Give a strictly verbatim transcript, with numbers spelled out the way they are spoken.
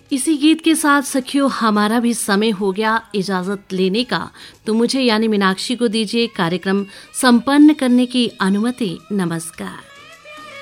इसी गीत के साथ सखियों हमारा भी समय हो गया इजाजत लेने का। तो मुझे यानी मीनाक्षी को दीजिए कार्यक्रम संपन्न करने की अनुमति। नमस्कार।